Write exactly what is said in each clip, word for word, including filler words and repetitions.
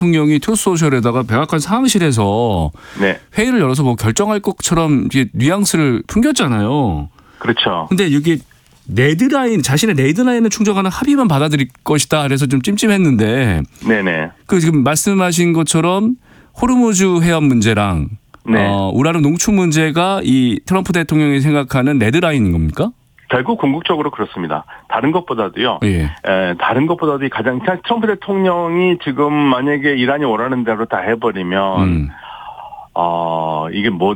대통령이 트루소셜에다가 백악관 상황실에서 네. 회의를 열어서 뭐 결정할 것처럼 이게 뉘앙스를 풍겼잖아요. 그렇죠. 근데 이게 레드라인, 자신의 레드라인을 충족하는 합의만 받아들일 것이다. 그래서 좀 찜찜했는데. 네네. 그 지금 말씀하신 것처럼 호르무즈 해협 문제랑 네. 어, 우라르 농축 문제가 이 트럼프 대통령이 생각하는 레드라인인 겁니까? 결국 궁극적으로 그렇습니다. 다른 것보다도요. 예. 에, 다른 것보다도 가장 트럼프 대통령이 지금 만약에 이란이 원하는 대로 다 해버리면 음. 어, 이게 뭐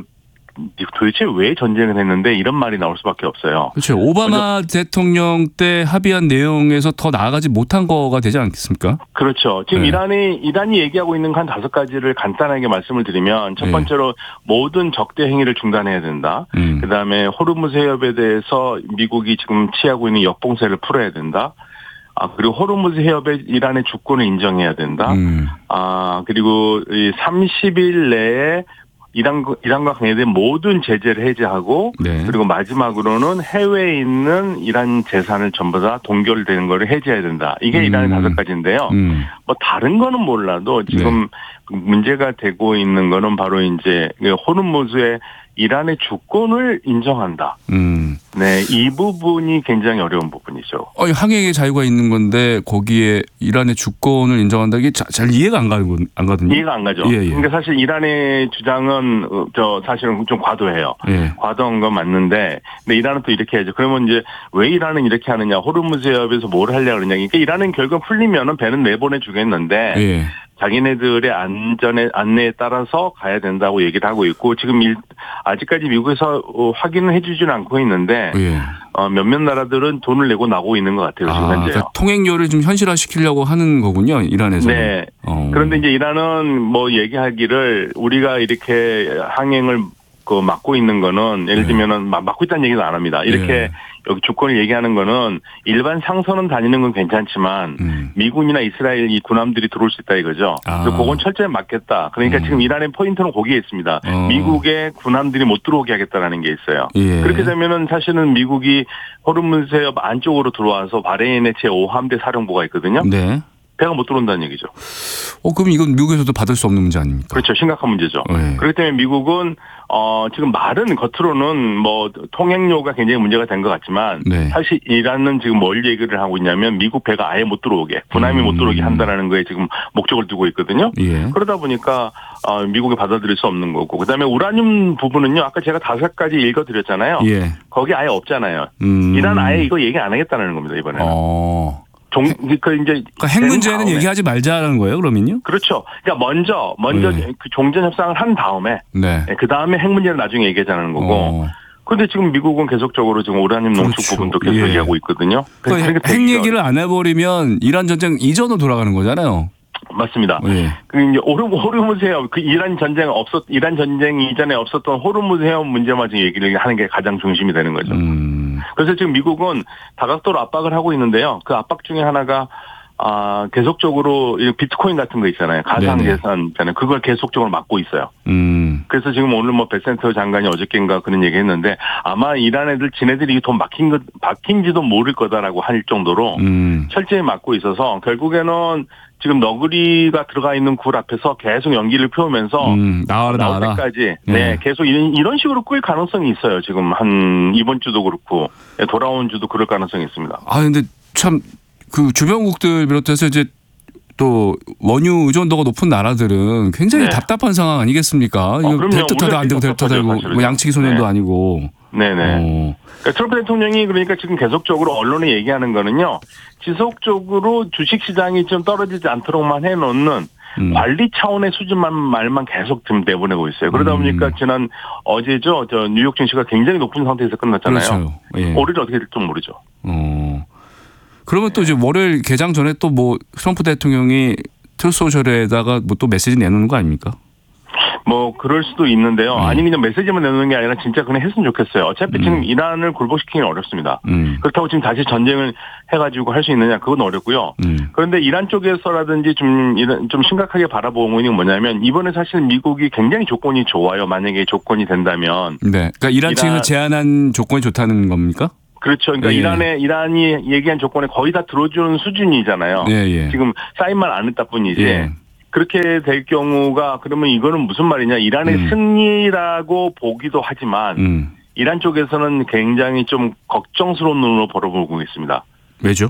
도대체 왜 전쟁을 했는데 이런 말이 나올 수밖에 없어요. 그렇죠. 오바마 먼저, 대통령 때 합의한 내용에서 더 나아가지 못한 거가 되지 않겠습니까? 그렇죠. 지금 네. 이란이 이란이 얘기하고 있는 한 다섯 가지를 간단하게 말씀을 드리면 첫 네. 번째로 모든 적대 행위를 중단해야 된다. 음. 그다음에 호르무즈 해협에 대해서 미국이 지금 취하고 있는 역봉쇄를 풀어야 된다. 아, 그리고 호르무즈 해협에 이란의 주권을 인정해야 된다. 음. 아, 그리고 이 삼십 일 내에 이란, 이란과 관계된 모든 제재를 해제하고 네. 그리고 마지막으로는 해외에 있는 이란 재산을 전부 다 동결되는 거를 해제해야 된다. 이게 음. 이란의 다섯 가지인데요. 음. 뭐 다른 거는 몰라도 지금 네. 문제가 되고 있는 거는 바로 이제 호르무즈의 이란의 주권을 인정한다. 음. 네, 이 부분이 굉장히 어려운 부분이죠. 어, 항해의 자유가 있는 건데 거기에 이란의 주권을 인정한다. 이게 자, 잘 이해가 안 가거든요. 안 가거든요. 이해가 안 가죠. 예, 예. 그러니까 사실 이란의 주장은 저 사실은 좀 과도해요. 예. 과도한 건 맞는데, 근데 이란은 또 이렇게 하죠. 그러면 이제 왜 이란은 이렇게 하느냐? 호르무즈 해협에서 뭘 하려고 그러냐? 그러니까 이란은 결국 풀리면은 배는 내보내 주겠는데. 예. 자기네들의 안전에 안내에 따라서 가야 된다고 얘기를 하고 있고 지금 일, 아직까지 미국에서 어, 확인을 해주지는 않고 있는데 예. 어, 몇몇 나라들은 돈을 내고 나고 있는 것 같아요. 지금 아, 현재요. 그러니까 통행료를 좀 현실화시키려고 하는 거군요. 이란에서. 네. 어. 그런데 이제 이란은 뭐 얘기하기를 우리가 이렇게 항행을 그 막고 있는 거는 예를 들면은 네. 막고 있다는 얘기도 안 합니다. 이렇게 네. 여기 주권을 얘기하는 거는 일반 상선은 다니는 건 괜찮지만 음. 미군이나 이스라엘 이 군함들이 들어올 수 있다 이거죠. 아. 그래서 그건 철저히 막겠다. 그러니까 음. 지금 이란의 포인트는 거기에 있습니다. 어. 미국의 군함들이 못 들어오게 하겠다라는 게 있어요. 예. 그렇게 되면은 사실은 미국이 호르무즈 해협 안쪽으로 들어와서 바레인의 제오 함대 사령부가 있거든요. 네. 배가 못 들어온다는 얘기죠. 어, 그럼 이건 미국에서도 받을 수 없는 문제 아닙니까? 그렇죠. 심각한 문제죠. 네. 그렇기 때문에 미국은 어, 지금 말은 겉으로는 뭐 통행료가 굉장히 문제가 된 것 같지만 네. 사실 이란은 지금 뭘 얘기를 하고 있냐면 미국 배가 아예 못 들어오게 군함이 음. 못 들어오게 한다라는 거에 지금 목적을 두고 있거든요. 예. 그러다 보니까 어, 미국이 받아들일 수 없는 거고 그다음에 우라늄 부분은요. 아까 제가 다섯 가지 읽어드렸잖아요. 예. 거기 아예 없잖아요. 음. 이란 아예 이거 얘기 안 하겠다는 겁니다 이번에는. 어. 종, 그 이제 그러니까 핵 문제는 다음에. 얘기하지 말자는 거예요, 그러면요? 그렇죠. 그러니까 먼저 먼저 네. 그 종전 협상을 한 다음에, 네. 그 다음에 핵 문제를 나중에 얘기하자는 거고. 어. 그런데 지금 미국은 계속적으로 지금 우라늄 농축 그렇죠. 부분도 계속 예. 얘기하고 있거든요. 그러니까 핵 얘기를 안 해버리면 이란 전쟁 이전으로 돌아가는 거잖아요. 맞습니다. 네. 그 이제 호르무즈 해협, 그 이란 전쟁 없었, 이란 전쟁 이전에 없었던 호르무즈 해협 문제만 지금 얘기를 하는 게 가장 중심이 되는 거죠. 음. 그래서 지금 미국은 다각도로 압박을 하고 있는데요. 그 압박 중에 하나가 아 계속적으로 비트코인 같은 거 있잖아요. 가상재산 있잖아요. 그걸 계속적으로 막고 있어요. 음. 그래서 지금 오늘 뭐 베센터 장관이 어저께인가 그런 얘기했는데 아마 이란 애들 지네들이 돈 막힌 것 막힌지도 모를 거다라고 할 정도로 음. 철저히 막고 있어서 결국에는 지금 너구리가 들어가 있는 굴 앞에서 계속 연기를 피우면서 음, 나와라 나올 나와라. 때까지 네. 네 계속 이런, 이런 식으로 끌 가능성이 있어요. 지금 한 이번 주도 그렇고 돌아온 주도 그럴 가능성이 있습니다. 아 근데 참 그 주변국들 비롯해서 이제 또 원유 의존도가 높은 나라들은 굉장히 네. 답답한 상황 아니겠습니까? 어, 이거 될 듯하다 안 되고 될 듯하다 뭐 양치기 소년도 네. 아니고. 네네. 어. 그러니까 트럼프 대통령이 그러니까 지금 계속적으로 언론에 얘기하는 거는요. 지속적으로 주식시장이 좀 떨어지지 않도록만 해놓는 음. 관리 차원의 수준만 말만 계속 지금 내보내고 있어요. 그러다 보니까 음. 지난 어제죠. 저 뉴욕 증시가 굉장히 높은 상태에서 끝났잖아요. 그렇죠. 예. 올해는 어떻게 될지 모르죠. 어. 그러면 또 이제 월요일 개장 전에 또 뭐 트럼프 대통령이 트루소셜에다가 뭐 또 메시지 내놓는 거 아닙니까? 뭐 그럴 수도 있는데요. 음. 아니 그냥 메시지만 내놓는 게 아니라 진짜 그냥 했으면 좋겠어요. 어차피 음. 지금 이란을 굴복시키기는 어렵습니다. 음. 그렇다고 지금 다시 전쟁을 해가지고 할 수 있느냐 그건 어렵고요. 음. 그런데 이란 쪽에서라든지 좀 이런 좀 심각하게 바라보고 있는 건 뭐냐면 이번에 사실 미국이 굉장히 조건이 좋아요. 만약에 조건이 된다면. 네. 그러니까 이란 측에서 이란... 제안한 조건이 좋다는 겁니까? 그렇죠. 그러니까 예. 이란에 이란이 얘기한 조건에 거의 다 들어주는 수준이잖아요. 예, 예. 지금 사인만 안 했다 뿐이지. 예. 그렇게 될 경우가 그러면 이거는 무슨 말이냐. 이란의 음. 승리라고 보기도 하지만 음. 이란 쪽에서는 굉장히 좀 걱정스러운 눈으로 바라보고 있습니다. 왜죠?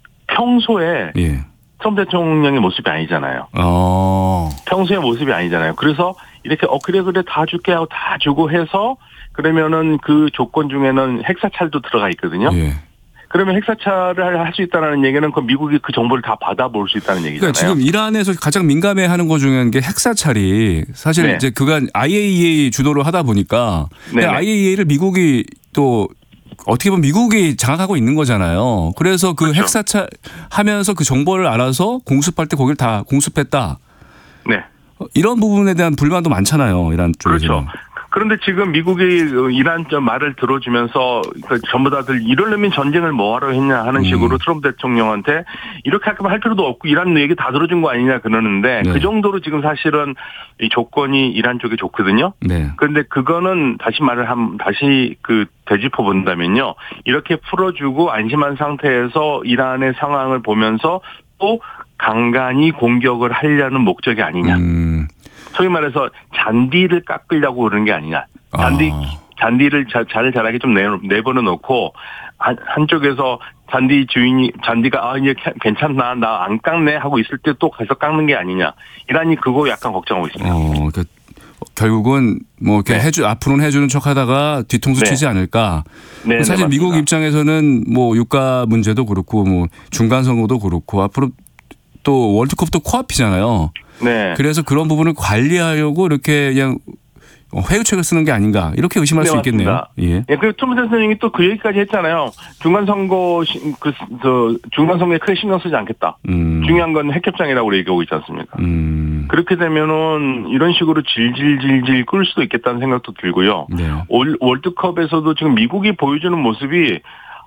평소에 예. 트럼프 대통령의 모습이 아니잖아요. 어. 평소의 모습이 아니잖아요. 그래서 이렇게 어 그래 그래 다 줄게 하고 다 주고 해서 그러면은 그 조건 중에는 핵사찰도 들어가 있거든요. 예. 그러면 핵사찰을 할 수 있다는 얘기는 그 미국이 그 정보를 다 받아볼 수 있다는 얘기잖아요. 그러니까 지금 이란에서 가장 민감해하는 것 중에 한 게 핵사찰이 사실 네. 이제 그간 아이에이이에이 주도를 하다 보니까 아이에이이에이를 미국이 또 어떻게 보면 미국이 장악하고 있는 거잖아요. 그래서 그 그렇죠. 핵사찰 하면서 그 정보를 알아서 공습할 때 거기를 다 공습했다. 네. 이런 부분에 대한 불만도 많잖아요. 이란 쪽에서. 그렇죠. 그런데 지금 미국이 이란 말을 들어주면서 전부 다들 이러려면 전쟁을 뭐하러 했냐 하는 식으로 음. 트럼프 대통령한테 이렇게 할 필요도 없고 이란 얘기 다 들어준 거 아니냐 그러는데 네. 그 정도로 지금 사실은 이 조건이 이란 쪽에 좋거든요. 네. 그런데 그거는 다시 말을 한 다시 그 되짚어 본다면요. 이렇게 풀어주고 안심한 상태에서 이란의 상황을 보면서 또 간간히 공격을 하려는 목적이 아니냐. 음. 소위 말해서 잔디를 깎으려고 그러는 게 아니냐. 잔디, 아. 잔디를 잘, 잘 자라게 좀 내, 내버려 놓고, 한, 한쪽에서 잔디 주인이, 잔디가, 아, 이제 괜찮나, 나 안 깎네 하고 있을 때 또 가서 깎는 게 아니냐. 이란이 그거 약간 걱정하고 있습니다. 어, 그러니까 결국은 뭐 이렇게 네. 해주, 앞으로는 해주는 척 하다가 뒤통수 네. 치지 않을까. 네, 사실 네, 미국 입장에서는 뭐 유가 문제도 그렇고, 뭐 중간 선거도 그렇고, 앞으로 또 월드컵도 코앞이잖아요. 네. 그래서 그런 부분을 관리하려고 이렇게 그냥 회유책을 쓰는 게 아닌가 이렇게 의심할 네, 수 있겠네요. 맞습니다. 예. 예. 그리고 트럼프 대통령이 또 그 얘기까지 했잖아요. 중간 선거 그 저 중간 선거에 크게 신경 쓰지 않겠다. 음. 중요한 건 핵협정이라고 얘기하고 있지 않습니까? 음. 그렇게 되면은 이런 식으로 질질질질 끌 수도 있겠다는 생각도 들고요. 네. 올 월드컵에서도 지금 미국이 보여주는 모습이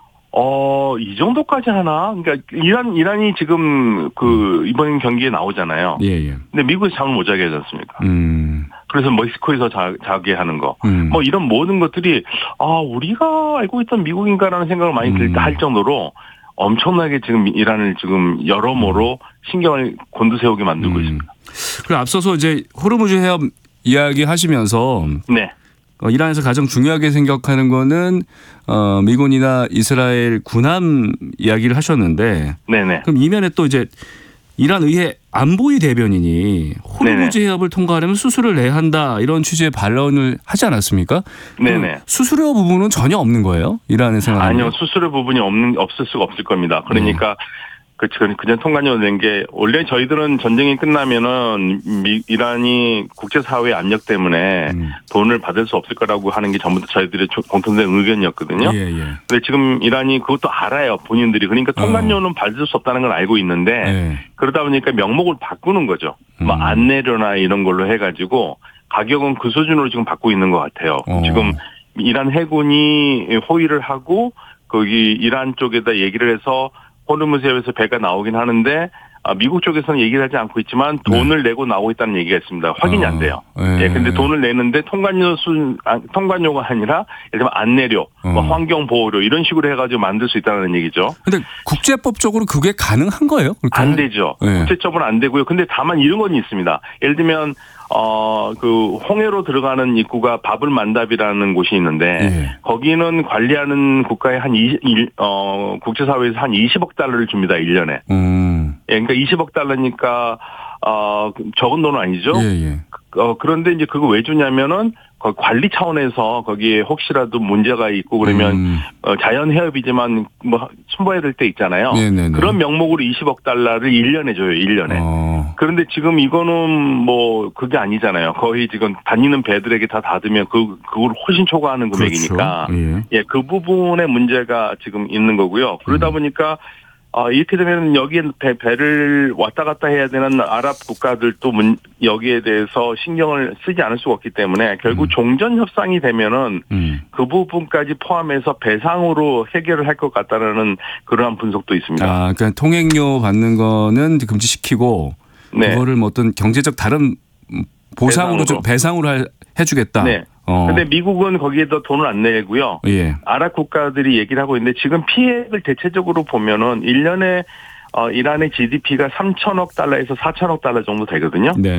어, 이 정도까지 하나? 그러니까 이란 이란이 지금 그 이번 경기에 나오잖아요. 예, 예. 근데 미국에서 잠을 못 자게 하지 않습니까? 음. 그래서 멕시코에서 자, 자게 하는 거. 음. 뭐 이런 모든 것들이 아, 우리가 알고 있던 미국인가라는 생각을 많이 들, 음. 할 정도로 엄청나게 지금 이란을 지금 여러모로 신경을 곤두세우게 만들고 음. 있습니다. 그리고 앞서서 이제 호르무즈 해협 이야기 하시면서 네. 어, 이란에서 가장 중요하게 생각하는 거는 어, 미군이나 이스라엘 군함 이야기를 하셨는데, 네네. 그럼 이면에 또 이제 이란 의회 안보위 대변인이 호르무즈 해협을 통과하려면 수수료를 내야 한다 이런 취지의 반론을 하지 않았습니까? 네네. 수수료 부분은 전혀 없는 거예요? 이란의 생각은? 아니요, 수수료 부분이 없는 없을 수가 없을 겁니다. 그러니까. 네. 그, 그냥 통관료 낸 게, 원래 저희들은 전쟁이 끝나면은, 미, 이란이 국제사회의 압력 때문에 음. 돈을 받을 수 없을 거라고 하는 게 전부 다 저희들의 공통된 의견이었거든요. 예, 예. 근데 지금 이란이 그것도 알아요, 본인들이. 그러니까 통관료는 어. 받을 수 없다는 걸 알고 있는데, 예. 그러다 보니까 명목을 바꾸는 거죠. 음. 뭐, 안 내려나 이런 걸로 해가지고, 가격은 그 수준으로 지금 받고 있는 것 같아요. 어. 지금 이란 해군이 호의를 하고, 거기 이란 쪽에다 얘기를 해서, 호르무즈 해협에서 배가 나오긴 하는데 아, 미국 쪽에서는 얘기를 하지 않고 있지만 돈을 네. 내고 나오고 있다는 얘기가 있습니다. 확인이 아, 안 돼요. 네. 예, 근데 돈을 내는데 통관료 수 아, 통관료가 아니라 예를 들면 안내료, 어. 뭐 환경보호료 이런 식으로 해가지고 만들 수 있다는 얘기죠. 근데 국제법적으로 그게 가능한 거예요? 그렇게? 안 되죠. 네. 국제적으로는 안 되고요. 근데 다만 이런 건 있습니다. 예를 들면 어, 그, 홍해로 들어가는 입구가 바불만답이라는 곳이 있는데, 네. 거기는 관리하는 국가에 한 이십, 어, 국제사회에서 한 이십억 달러를 줍니다, 일 년에. 음. 예, 그러니까 이십억 달러니까, 어, 적은 돈은 아니죠. 예, 예. 어, 그런데 이제 그거 왜 주냐면은, 관리 차원에서 거기에 혹시라도 문제가 있고 그러면 음. 어, 자연 해협이지만 뭐 순보해야 될 때 있잖아요. 네네네. 그런 명목으로 이십억 달러를 일 년에 줘요. 일 년에. 어. 그런데 지금 이거는 뭐 그게 아니잖아요. 거의 지금 다니는 배들에게 다 닫으면 그 그걸 훨씬 초과하는 금액이니까. 그렇죠. 예. 예, 그 부분에 문제가 지금 있는 거고요. 그러다 음. 보니까 아, 이렇게 되면 여기에 배, 배를 왔다 갔다 해야 되는 아랍 국가들도 문, 여기에 대해서 신경을 쓰지 않을 수가 없기 때문에 결국 음. 종전 협상이 되면은 음. 그 부분까지 포함해서 배상으로 해결을 할 것 같다라는 그러한 분석도 있습니다. 아, 그러니까 통행료 받는 거는 금지시키고 네. 그거를 뭐 어떤 경제적 다른 보상으로 배상으로, 좀 배상으로 할, 해주겠다. 네. 어. 근데 미국은 거기에도 돈을 안 내고요. 예. 아랍 국가들이 얘기를 하고 있는데 지금 피해액을 대체적으로 보면은 일 년에 어, 이란의 지디피가 삼천억 달러에서 사천억 달러 정도 되거든요. 네.